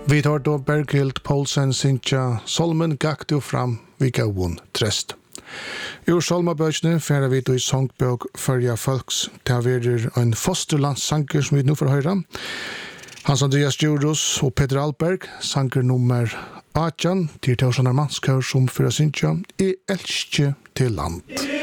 Vi tar då Berghild Poulsen Sintja Solmen gaktu fram vi gavun trest. Ur Solmabøkene færer vi då i sangbøk Førja Folks til verir en fosterlandssanker som vi nu får høre. Hans Andreas Djurus og Peter Alberg, sanker nummer 18 til Tausanar Manskør som fører Sintja I elskje til land.